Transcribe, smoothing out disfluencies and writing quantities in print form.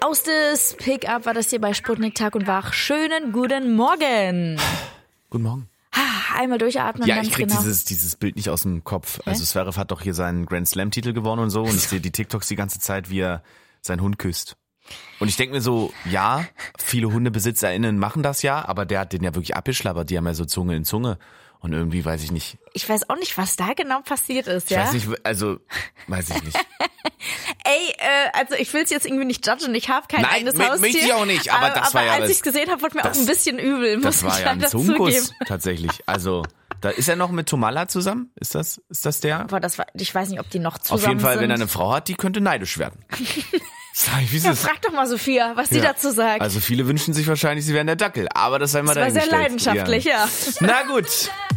Faustes Pickup war das hier bei Sputnik Tag und Wach. Schönen guten Morgen. Guten Morgen. Einmal durchatmen. Ja, ganz ich krieg genau. dieses Bild nicht aus dem Kopf. Also Zverev hat doch hier seinen Grand Slam Titel gewonnen und so und ich sehe die TikToks die ganze Zeit, wie er seinen Hund küsst. Und ich denke mir so, ja, viele HundebesitzerInnen machen das ja, aber der hat den ja wirklich abgeschlabbert, die haben ja so Zunge in Zunge. Und irgendwie weiß ich nicht. Ich weiß auch nicht, was da genau passiert ist, Ich ja? weiß nicht, weiß ich nicht. Ey, also ich will es jetzt irgendwie nicht judgen, ich habe kein Nein, eigenes Haustier. möchte ich auch nicht, aber das war ja als ich es gesehen habe, wurde mir auch ein bisschen übel, muss Das war ich ja ein leider Zungenkuss, zugeben. tatsächlich. Also, da ist er noch mit Tomala zusammen? Ist das der? Boah, ich weiß nicht, ob die noch zusammen Auf jeden Fall, sind. wenn er eine Frau hat, die könnte neidisch werden. Sag ich, wie ist Ja, es? frag doch mal Sophia, was die dazu sagt. Also viele wünschen sich wahrscheinlich, sie wären der Dackel, aber das sei mal das war sehr dahingestellt. leidenschaftlich, ja. Na gut.